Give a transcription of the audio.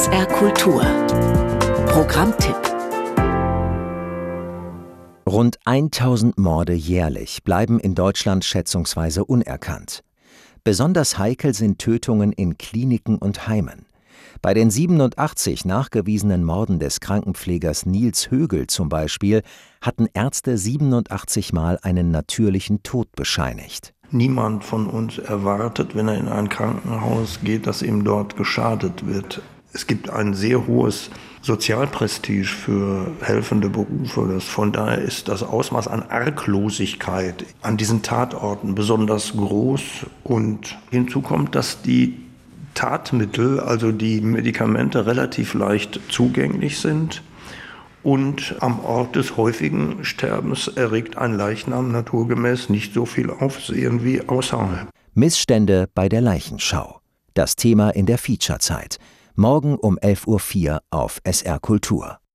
SR Kultur Programmtipp. Rund 1000 Morde jährlich bleiben in Deutschland schätzungsweise unerkannt. Besonders heikel sind Tötungen in Kliniken und Heimen. Bei den 87 nachgewiesenen Morden des Krankenpflegers Nils Högel zum Beispiel hatten Ärzte 87 Mal einen natürlichen Tod bescheinigt. Niemand von uns erwartet, wenn er in ein Krankenhaus geht, dass ihm dort geschadet wird. Es gibt ein sehr hohes Sozialprestige für helfende Berufe. Von daher ist das Ausmaß an Arglosigkeit an diesen Tatorten besonders groß. Und hinzu kommt, dass die Tatmittel, also die Medikamente, relativ leicht zugänglich sind. Und am Ort des häufigen Sterbens erregt ein Leichnam naturgemäß nicht so viel Aufsehen wie außerhalb. Missstände bei der Leichenschau. Das Thema in der Featurezeit. Morgen um 11:04 Uhr auf SR Kultur.